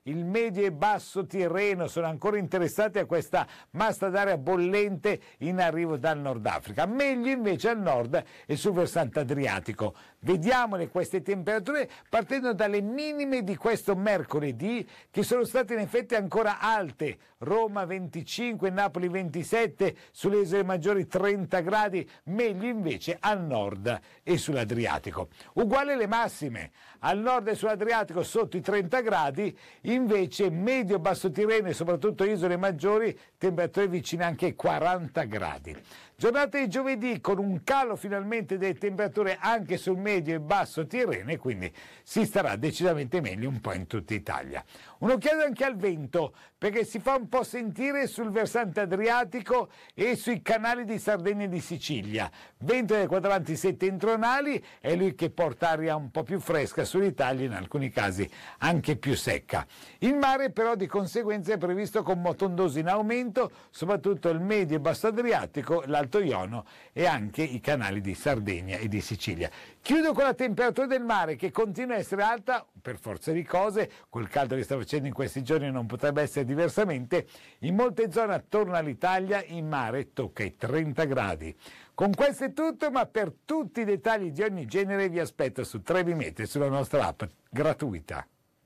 il medio e basso Tirreno sono ancora interessati a questa massa d'aria bollente in arrivo dal Nord Africa, meglio invece al nord e sul versante adriatico. Vediamole queste temperature partendo dalle minime di questo mercoledì, che sono state in effetti ancora alte. Roma 25, Napoli 27, sulle isole maggiori 30 gradi, meglio invece al nord e sull'Adriatico. Uguale le massime, al nord e sull'Adriatico sotto i 30 gradi, invece medio-basso Tirreno e soprattutto isole maggiori, temperature vicine anche ai 40 gradi. Giornata di giovedì con un calo finalmente delle temperature anche sul medio e basso Tirreno, e quindi si starà decisamente meglio un po' in tutta Italia. Un'occhiata anche al vento, perché si fa un po' sentire sul versante adriatico e sui canali di Sardegna e di Sicilia. Vento dei quadranti settentrionali, è lui che porta aria un po' più fresca sull'Italia, in alcuni casi anche più secca. Il mare però di conseguenza è previsto con moto ondoso in aumento, soprattutto il medio e basso Adriatico, l'Alto Iono e anche i canali di Sardegna e di Sicilia. Chiudo con la temperatura del mare, che continua a essere alta per forza di cose, col caldo che sta facendo in questi giorni non potrebbe essere diversamente. In molte zone attorno all'Italia in mare tocca i 30 gradi. Con questo è tutto, ma per tutti i dettagli di ogni genere vi aspetto su Trevi Meteo sulla nostra app gratuita.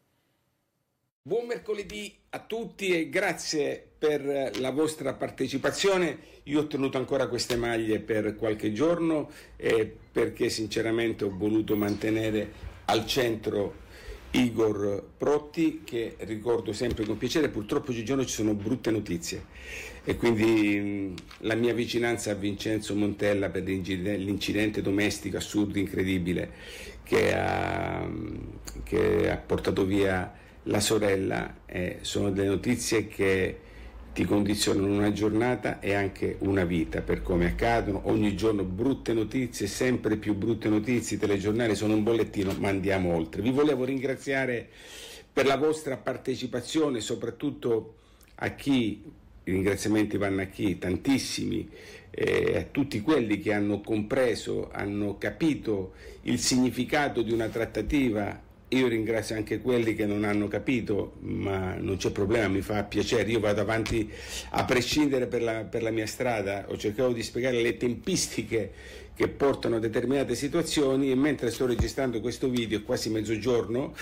Buon mercoledì a tutti e grazie per la vostra partecipazione. Io ho tenuto ancora queste maglie per qualche giorno perché sinceramente ho voluto mantenere al centro Igor Protti, che ricordo sempre con piacere. Purtroppo oggigiorno ci sono brutte notizie e quindi la mia vicinanza a Vincenzo Montella per l'incidente domestico assurdo, incredibile, che ha portato via la sorella. Sono delle notizie che ti condizionano una giornata e anche una vita, per come accadono ogni giorno. Brutte notizie, sempre più brutte notizie, i telegiornali sono un bollettino, ma andiamo oltre. Vi volevo ringraziare per la vostra partecipazione, soprattutto a chi, i ringraziamenti vanno a chi, tantissimi, a tutti quelli che hanno compreso, hanno capito il significato di una trattativa. Io ringrazio anche quelli che non hanno capito, ma non c'è problema, mi fa piacere, io vado avanti a prescindere per la mia strada. Ho cercato di spiegare le tempistiche che portano a determinate situazioni, e mentre sto registrando questo video, è quasi mezzogiorno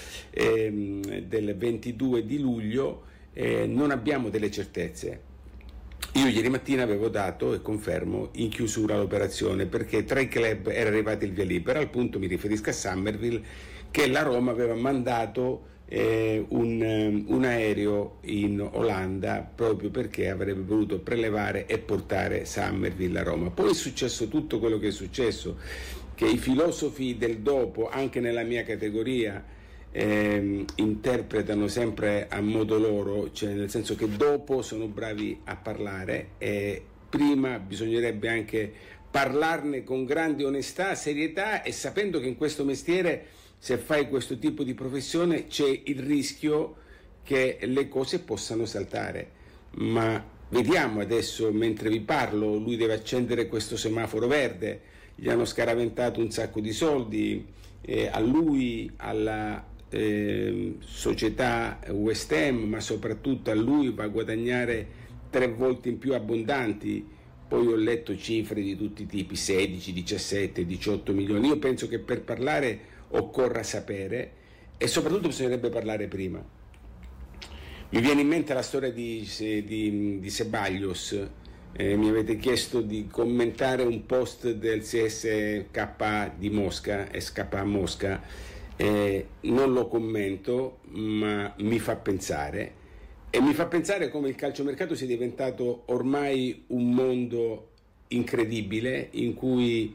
del 22 di luglio, non abbiamo delle certezze. Io ieri mattina avevo dato, e confermo, in chiusura l'operazione, perché tra i club era arrivato il via libera. Al punto mi riferisco a Summerville, che la Roma aveva mandato un aereo in Olanda proprio perché avrebbe voluto prelevare e portare Summerville a Roma. Poi è successo tutto quello che è successo, che i filosofi del dopo, anche nella mia categoria, interpretano sempre a modo loro, cioè nel senso che dopo sono bravi a parlare e prima bisognerebbe anche parlarne con grande onestà, serietà, e sapendo che in questo mestiere, se fai questo tipo di professione, c'è il rischio che le cose possano saltare. Ma vediamo adesso, mentre vi parlo, lui deve accendere questo semaforo verde, gli hanno scaraventato un sacco di soldi, a lui, alla società West Ham, ma soprattutto a lui, va a guadagnare 3 volte in più abbondanti. Poi ho letto cifre di tutti i tipi, 16, 17, 18 milioni. Io penso che per parlare occorra sapere, e soprattutto bisognerebbe parlare prima. Mi viene in mente la storia di Ceballos. Mi avete chiesto di commentare un post del CSK di Mosca, SK Mosca. Non lo commento, ma mi fa pensare. E mi fa pensare come il calciomercato sia diventato ormai un mondo incredibile, in cui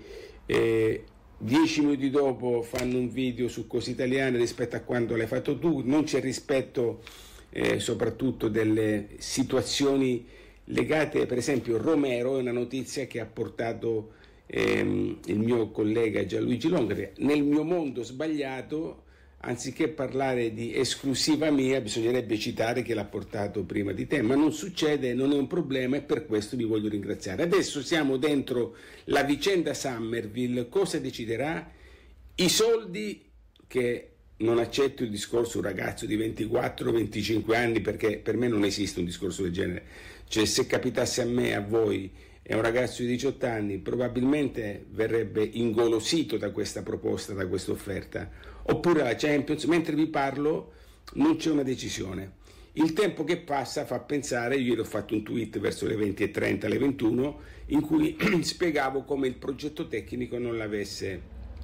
10 minuti dopo fanno un video su Cose Italiane rispetto a quando l'hai fatto tu. Non c'è rispetto soprattutto delle situazioni legate, per esempio Romero è una notizia che ha portato il mio collega Gianluigi Longri nel mio mondo sbagliato. Anziché parlare di esclusiva mia, bisognerebbe citare che l'ha portato prima di te, ma non succede, non è un problema, e per questo vi voglio ringraziare. Adesso siamo dentro la vicenda Summerville. Cosa deciderà? I soldi che non accetto il discorso un ragazzo di 24-25 anni, perché per me non esiste un discorso del genere. Cioè, se capitasse a me, a voi, è un ragazzo di 18 anni, probabilmente verrebbe ingolosito da questa proposta, da questa offerta. Oppure la Champions, mentre vi parlo non c'è una decisione. Il tempo che passa fa pensare, io ieri ho fatto un tweet verso le 20:30, alle 21, in cui spiegavo come il progetto tecnico non l'avesse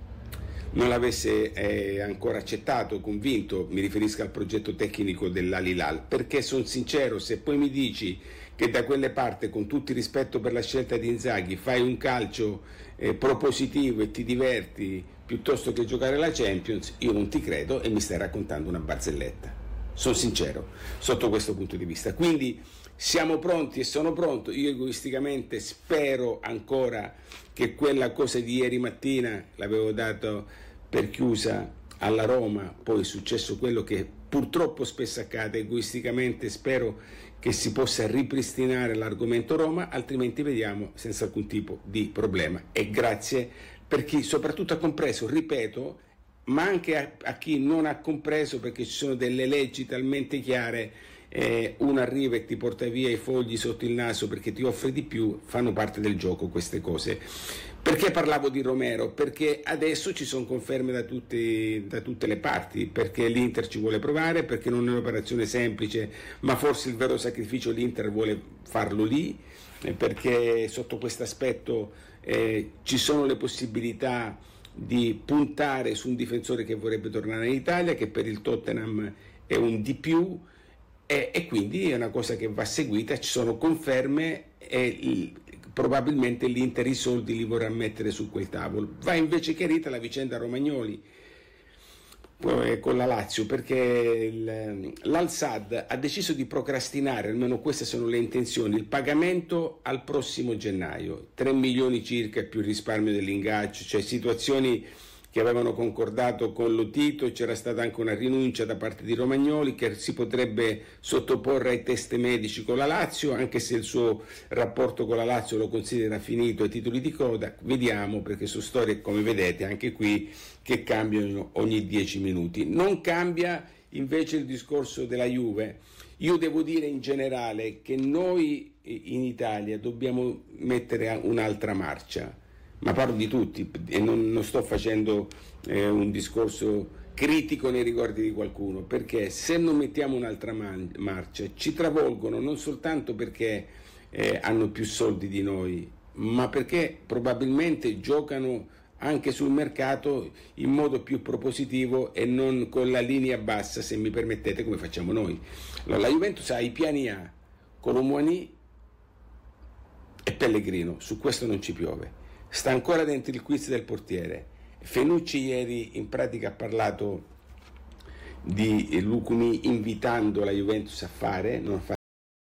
ancora accettato, convinto. Mi riferisco al progetto tecnico dell'Al Hilal, perché sono sincero, se poi mi dici che da quelle parti, con tutto il rispetto per la scelta di Inzaghi, fai un calcio propositivo e ti diverti piuttosto che giocare la Champions, io non ti credo e mi stai raccontando una barzelletta. Sono sincero sotto questo punto di vista. Quindi siamo pronti e sono pronto. Io egoisticamente spero ancora che quella cosa di ieri mattina, l'avevo dato per chiusa alla Roma, poi è successo quello che purtroppo spesso accade. Egoisticamente spero che si possa ripristinare l'argomento Roma, altrimenti vediamo senza alcun tipo di problema. E grazie per chi soprattutto ha compreso, ripeto, ma anche a chi non ha compreso, perché ci sono delle leggi talmente chiare, uno arriva e ti porta via i fogli sotto il naso perché ti offre di più, fanno parte del gioco queste cose. Perché parlavo di Romero? Perché adesso ci sono conferme da tutte le parti, perché l'Inter ci vuole provare, perché non è un'operazione semplice, ma forse il vero sacrificio l'Inter vuole farlo lì, perché sotto questo aspetto ci sono le possibilità di puntare su un difensore che vorrebbe tornare in Italia, che per il Tottenham è un di più, e quindi è una cosa che va seguita. Ci sono conferme e probabilmente l'Inter i soldi li vorrà mettere su quel tavolo. Va invece chiarita la vicenda Romagnoli con la Lazio, perché l'Al-Sadd ha deciso di procrastinare, almeno queste sono le intenzioni, il pagamento al prossimo gennaio, 3 milioni circa più il risparmio dell'ingaggio, cioè situazioni che avevano concordato con Lotito. C'era stata anche una rinuncia da parte di Romagnoli che si potrebbe sottoporre ai test medici con la Lazio, anche se il suo rapporto con la Lazio lo considera finito ai titoli di coda. Vediamo, perché sono storie, come vedete anche qui, che cambiano ogni 10 minuti. Non cambia invece il discorso della Juve. Io devo dire in generale che noi in Italia dobbiamo mettere un'altra marcia, ma parlo di tutti e non sto facendo un discorso critico nei riguardi di qualcuno, perché se non mettiamo un'altra marcia ci travolgono, non soltanto perché hanno più soldi di noi, ma perché probabilmente giocano anche sul mercato in modo più propositivo e non con la linea bassa, se mi permettete, come facciamo noi. Allora, la Juventus ha i piani A, Colomouani e Pellegrino, su questo non ci piove. Sta ancora dentro il quiz del portiere. Fenucci ieri in pratica ha parlato di Lucumi invitando la Juventus a fare, non ha fatto